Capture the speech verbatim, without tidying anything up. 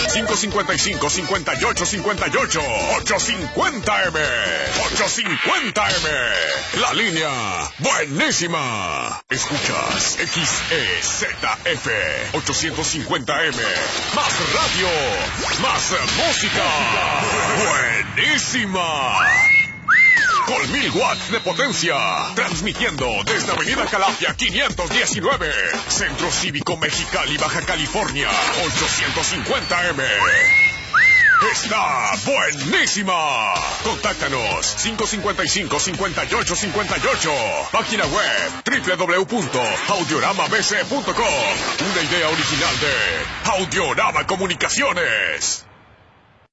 cinco cinco cinco, cinco ocho cinco ocho. ocho cincuenta M. ocho cincuenta M. La línea buenísima. Escuchas X E Z F ochocientos cincuenta M. Más radio, más música. Buenísima. Con mil watts de potencia, transmitiendo desde Avenida Calafia quinientos diecinueve, Centro Cívico Mexicali, Baja California, ochocientos cincuenta M. ¡Está buenísima! Contáctanos cinco cinco cinco, cinco ocho cinco ocho. Página web doble u doble u doble u punto audiorama b c punto com. Una idea original de Audiorama Comunicaciones.